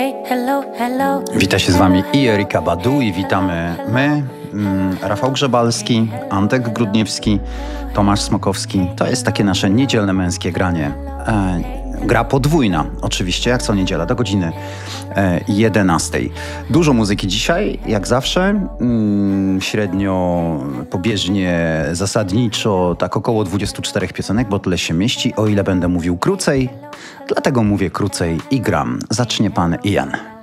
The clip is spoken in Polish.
Hey, hello, hello. Wita się z wami i Erika Badu i witamy my, Rafał Grzebalski, Antek Grudniewski, Tomasz Smokowski. To jest takie nasze niedzielne męskie granie. Gra podwójna, oczywiście, jak co niedziela, do godziny 11. Dużo muzyki dzisiaj, jak zawsze. Średnio, pobieżnie, zasadniczo, tak około 24 piosenek, bo tyle się mieści. O ile będę mówił krócej, dlatego mówię krócej i gram. Zacznie pan Ian.